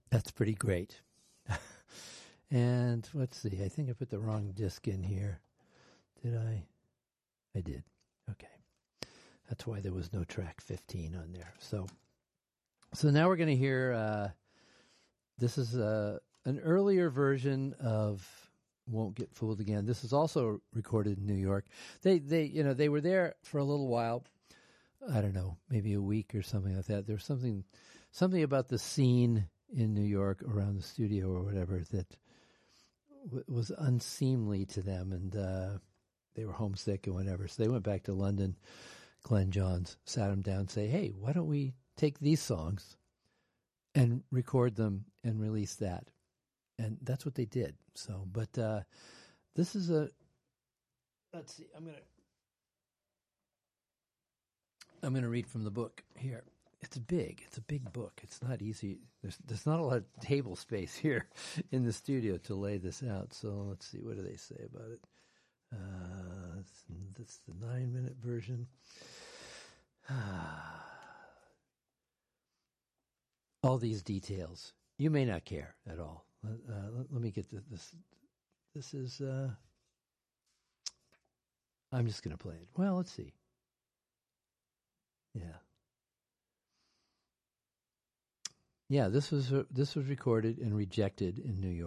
That's pretty great. And let's see. I think I put the wrong disc in here. Did I? I did. Okay. That's why there was no track 15 on there. So now we're going to hear, this is an earlier version of Won't Get Fooled Again. This is also recorded in New York. They were there for a little while. I don't know, maybe a week or something like that. There's something about the scene in New York around the studio or whatever that was unseemly to them, and they were homesick and whatever. So they went back to London. Glenn Johns sat them down and say, hey, why don't we take these songs and record them and release that? And that's what they did. So, but this is let's see, I'm going to read from the book here. It's a big book. It's not easy. There's not a lot of table space here in the studio to lay this out. So let's see, what do they say about it? That's the 9-minute version. All these details. You may not care at all. Let me get to this. This is, I'm just going to play it. Well, let's see. Yeah. Yeah, this was recorded and rejected in New York.